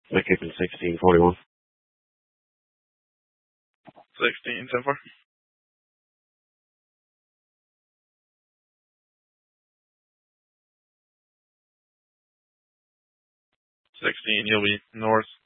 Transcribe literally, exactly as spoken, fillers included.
Vacation sixteen forty-one. sixteen, ten four. sixteen, you'll be north.